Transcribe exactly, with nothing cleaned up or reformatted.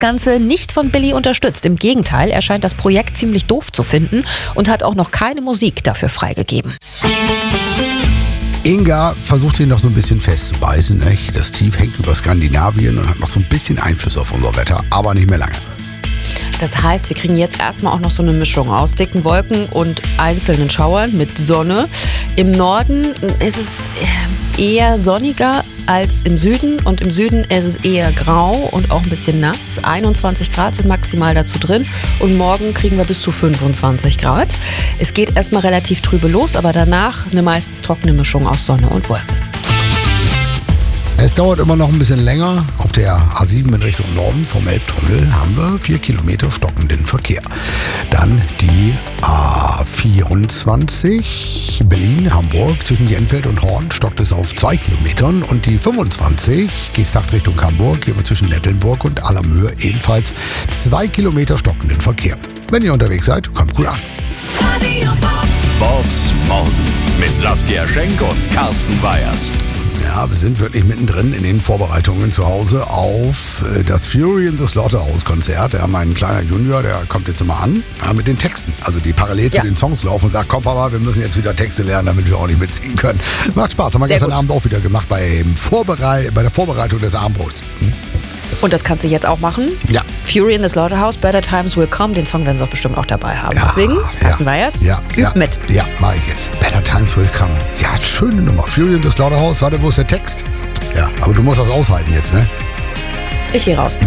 Ganze nicht von Billy unterstützt. Im Gegenteil, er scheint das Projekt ziemlich doof zu finden und hat auch noch keine Musik dafür freigegeben. Inga versucht sich noch so ein bisschen festzubeißen. Nicht? Das Tief hängt über Skandinavien und hat noch so ein bisschen Einfluss auf unser Wetter, aber nicht mehr lange. Das heißt, wir kriegen jetzt erstmal auch noch so eine Mischung aus dicken Wolken und einzelnen Schauern mit Sonne. Im Norden ist es eher sonniger als im Süden und im Süden ist es eher grau und auch ein bisschen nass. einundzwanzig Grad sind maximal dazu drin und morgen kriegen wir bis zu fünfundzwanzig Grad. Es geht erstmal relativ trübe los, aber danach eine meistens trockene Mischung aus Sonne und Wolken. Es dauert immer noch ein bisschen länger. Auf der A sieben in Richtung Norden vom Elbtunnel haben wir vier Kilometer stockenden Verkehr. Dann die A vierundzwanzig Berlin-Hamburg zwischen Jenfeld und Horn stockt es auf zwei Kilometern. Und die fünfundzwanzig Geesthacht Richtung Hamburg, hier wir zwischen Nettelnburg und Allermöhe ebenfalls zwei Kilometer stockenden Verkehr. Wenn ihr unterwegs seid, kommt gut an. Bobs Morgen mit Saskia Schenk und Carsten Weyers. Ja, wir sind wirklich mittendrin in den Vorbereitungen zu Hause auf das Fury in the Slaughterhouse-Konzert. Ja, mein kleiner Junior, der kommt jetzt immer an ja, mit den Texten, also die parallel ja. zu den Songs laufen und sagt, komm Papa, wir müssen jetzt wieder Texte lernen, damit wir auch nicht mitsingen können. Macht Spaß, haben wir Sehr gestern gut. Abend auch wieder gemacht beim Vorberei- bei der Vorbereitung des Abendbrots. Hm? Und das kannst du jetzt auch machen. Ja. Fury in the Slaughterhouse, Better Times Will Come. Den Song werden sie auch bestimmt auch dabei haben. Ja, Deswegen, Carsten ja, Weyers, ja, üb ja, mit. Ja, mach ich jetzt. Better Times Will Come. Ja, schöne Nummer. Fury in the Slaughterhouse, warte, wo ist der Text? Ja, aber du musst das aushalten jetzt, ne? Ich gehe raus.